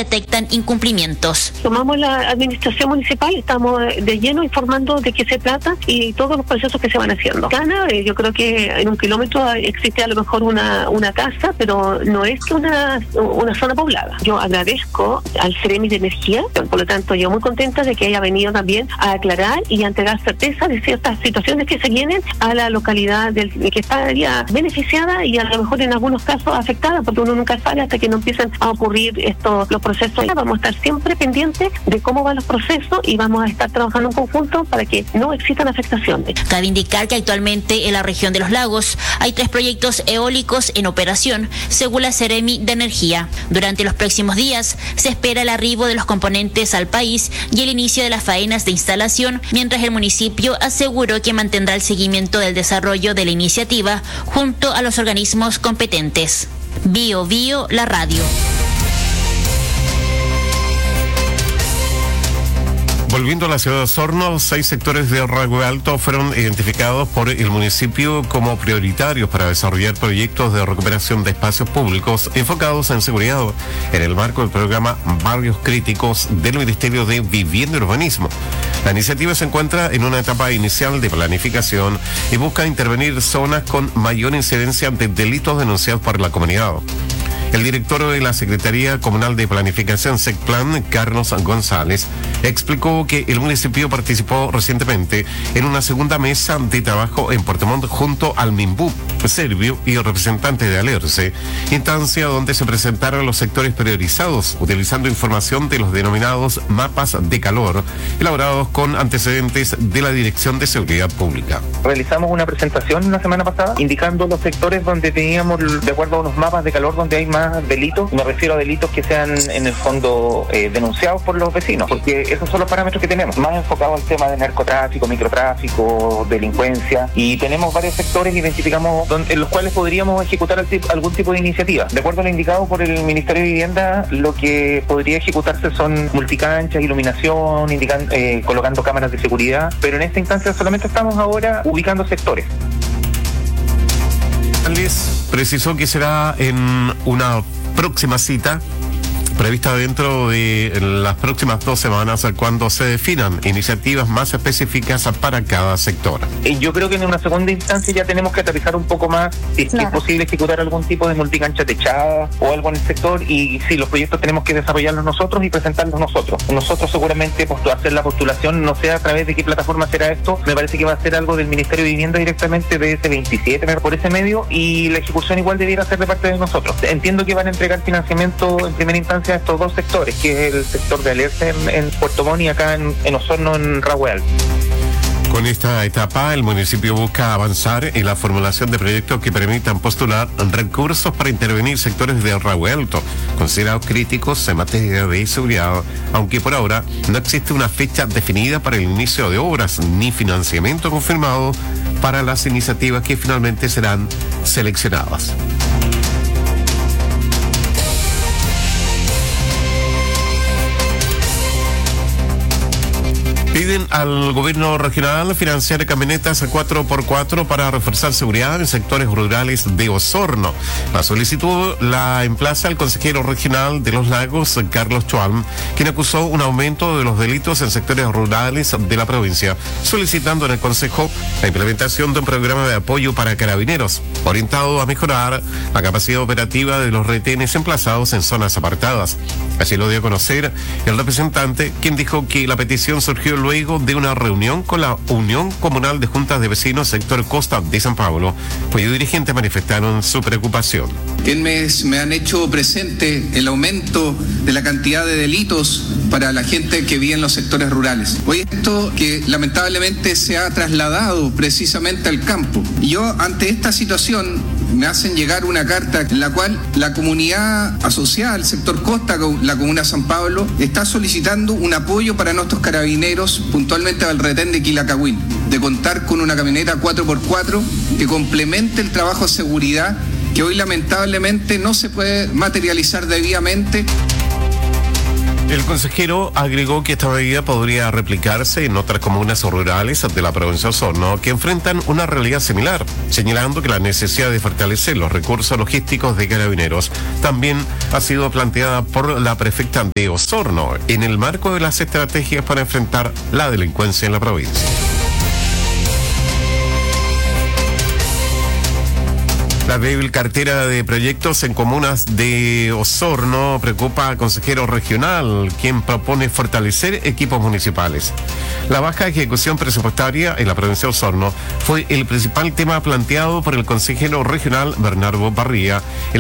detectan incumplimientos. Tomamos la administración municipal, estamos de lleno informando de qué se trata y todos los procesos que se van haciendo. Yo creo que en 1 kilómetro existe a lo mejor una casa, pero no es que una zona poblada. Yo agradezco al Ceremi de Energía, por lo tanto yo muy contenta de que haya venido también a aclarar y a entregar certeza de ciertas situaciones que se vienen a la localidad que estaría beneficiada y a lo mejor en algunos casos afectada, porque uno nunca sabe hasta que no empiezan a ocurrir los procesos. Vamos a estar siempre pendientes de cómo van los procesos y vamos a estar trabajando en conjunto para que no existan afectaciones. Cabe indicar que actualmente en la región de los lagos hay 3 proyectos eólicos en operación, según la Ceremi de Energía. Durante los próximos días se espera el arribo de los componentes al país y el inicio de las faenas de instalación, mientras el municipio aseguró que mantendrá el seguimiento del desarrollo de la iniciativa junto a los organismos competentes. Bio Bio, la radio. Volviendo a la ciudad de Osorno, 6 sectores de Rahue Alto fueron identificados por el municipio como prioritarios para desarrollar proyectos de recuperación de espacios públicos enfocados en seguridad en el marco del programa Barrios Críticos del Ministerio de Vivienda y Urbanismo. La iniciativa se encuentra en una etapa inicial de planificación y busca intervenir zonas con mayor incidencia de delitos denunciados por la comunidad. El director de la Secretaría Comunal de Planificación SECPLAN, Carlos González, explicó que el municipio participó recientemente en una segunda mesa de trabajo en Puerto Montt junto al MINBU, Servio y el representante de Alerce, instancia donde se presentaron los sectores priorizados, utilizando información de los denominados mapas de calor, elaborados con antecedentes de la Dirección de Seguridad Pública. Realizamos una presentación la semana pasada indicando los sectores donde teníamos, de acuerdo a unos mapas de calor, donde hay más delitos. Me refiero a delitos que sean en el fondo denunciados por los vecinos, porque esos son los parámetros que tenemos, más enfocados al tema de narcotráfico, microtráfico, delincuencia, y tenemos varios sectores, identificamos en los cuales podríamos ejecutar algún tipo de iniciativa. De acuerdo a lo indicado por el Ministerio de Vivienda, lo que podría ejecutarse son multicanchas, iluminación, colocando cámaras de seguridad, pero en esta instancia solamente estamos ahora ubicando sectores. Precisó que será en una próxima cita prevista dentro de las próximas 2 semanas cuando se definan iniciativas más específicas para cada sector. Yo creo que en una segunda instancia ya tenemos que aterrizar un poco más si es posible ejecutar algún tipo de multicancha techada o algo en el sector, y si los proyectos tenemos que desarrollarlos nosotros y presentarlos nosotros. Nosotros seguramente hacer la postulación, no sé a través de qué plataforma será esto, me parece que va a ser algo del Ministerio de Vivienda directamente de ese 27 por ese medio, y la ejecución igual debiera ser de parte de nosotros. Entiendo que van a entregar financiamiento en primera instancia a estos 2 sectores, que es el sector de Alerce en Puerto Montt y acá en Osorno en Rahue Alto. Con esta etapa, el municipio busca avanzar en la formulación de proyectos que permitan postular recursos para intervenir sectores de Rahue Alto, considerados críticos en materia de seguridad, aunque por ahora no existe una fecha definida para el inicio de obras ni financiamiento confirmado para las iniciativas que finalmente serán seleccionadas. Piden al gobierno regional financiar camionetas 4x4 para reforzar seguridad en sectores rurales de Osorno. La solicitud la emplaza el consejero regional de Los Lagos, Carlos Chualm, quien acusó un aumento de los delitos en sectores rurales de la provincia, solicitando en el consejo la implementación de un programa de apoyo para carabineros, orientado a mejorar la capacidad operativa de los retenes emplazados en zonas apartadas. Así lo dio a conocer el representante, quien dijo que la petición surgió luego de una reunión con la Unión Comunal de Juntas de Vecinos sector Costa de San Pablo, cuyos dirigentes manifestaron su preocupación. Me han hecho presente el aumento de la cantidad de delitos para la gente que vive en los sectores rurales. Hoy esto que lamentablemente se ha trasladado precisamente al campo. Yo ante esta situación me hacen llegar una carta en la cual la comunidad asociada al sector Costa, la comuna de San Pablo, está solicitando un apoyo para nuestros carabineros, puntualmente al retén de Quilacagüín, de contar con una camioneta 4x4 que complemente el trabajo de seguridad que hoy lamentablemente no se puede materializar debidamente. El consejero agregó que esta medida podría replicarse en otras comunas rurales de la provincia de Osorno que enfrentan una realidad similar, señalando que la necesidad de fortalecer los recursos logísticos de Carabineros también ha sido planteada por la prefecta de Osorno en el marco de las estrategias para enfrentar la delincuencia en la provincia. La débil cartera de proyectos en comunas de Osorno preocupa al consejero regional, quien propone fortalecer equipos municipales. La baja ejecución presupuestaria en la provincia de Osorno fue el principal tema planteado por el consejero regional Bernardo Barría en